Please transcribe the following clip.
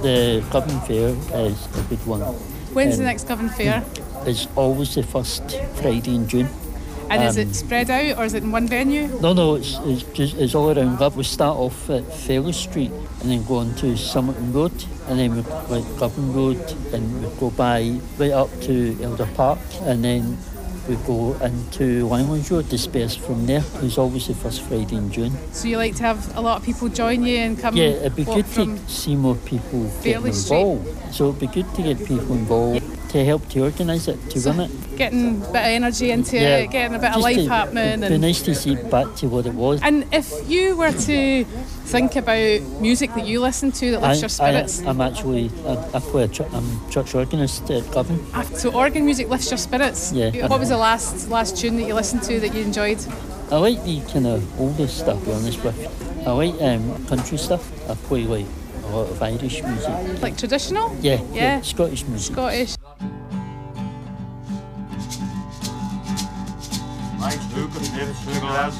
The Govan Fair is a good one. When's the next Govan Fair? It's always the first Friday in June. And is it spread out or is it in one venue? No, it's all around Govan. We start off at Fairley Street and then go on to Somerton Road, and then we like Govan Road, and we go by right up to Elder Park, and then we go into Langlands Road, disperse from there. It's always the first Friday in June. So you like to have a lot of people join you and come? Yeah, it'd be good to see more people getting involved. So it'd be good to get people involved to help to organise it, to run it. Getting a bit of energy into it, getting a bit of life happening. It'd be nice to see it back to what it was. And if you were to think about music that you listen to that lifts your spirits. I play I'm church organist at Govan. So organ music lifts your spirits? Yeah. What was the last tune that you listened to that you enjoyed? I like the kind of older stuff, to be honest with. I like country stuff. I play like a lot of Irish music. Like traditional? Yeah. Scottish music. Scottish. Mike's Luke and David Glass.